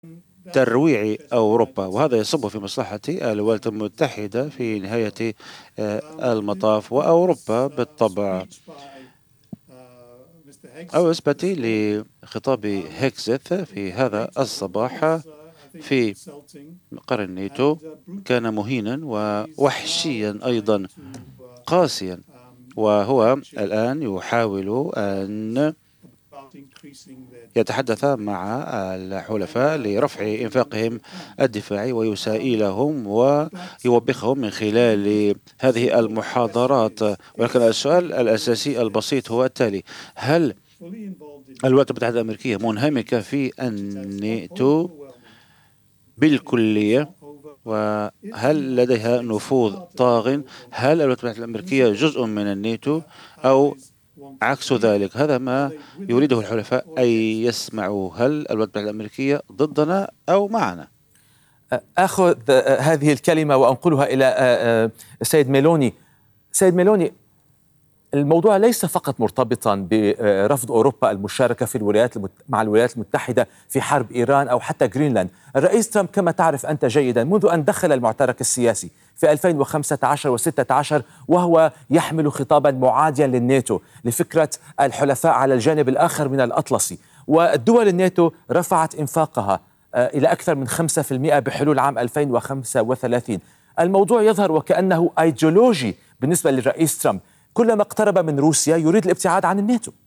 ترويع أوروبا، وهذا يصب في مصلحة الولايات المتحدة في نهاية المطاف، وأوروبا بالطبع. أو بالنسبة لخطاب هيكسث في هذا الصباح في مقر الناتو كان مهينا ووحشيا أيضا قاسيا، وهو الآن يحاول أن يتحدث مع الحلفاء لرفع إنفاقهم الدفاعي ويسائلهم ويوبخهم من خلال هذه المحاضرات. ولكن السؤال الأساسي البسيط هو التالي: هل الولايات المتحدة الأمريكية منهمكة في الناتو بالكلية؟ وهل لديها نفوذ طاغٍ؟ هل الولايات المتحدة الأمريكية جزء من الناتو أو عكس ذلك؟ هذا ما يريده الحلفاء أن يسمعوا. هل الولايات المتحدة الأمريكية ضدنا أو معنا؟ أخذ هذه الكلمة وأنقلها إلى سيد ميلوني. سيد ميلوني، الموضوع ليس فقط مرتبطا برفض أوروبا المشاركة في مع الولايات المتحدة في حرب إيران أو حتى جرينلاند. الرئيس ترامب كما تعرف أنت جيدا منذ أن دخل المعترك السياسي في 2015 و16 وهو يحمل خطابا معاديا للناتو لفكرة الحلفاء على الجانب الآخر من الأطلسي، والدول الناتو رفعت إنفاقها إلى أكثر من 5% بحلول عام 2035. الموضوع يظهر وكأنه أيديولوجي بالنسبة للرئيس ترامب، كلما اقترب من روسيا يريد الابتعاد عن الناتو.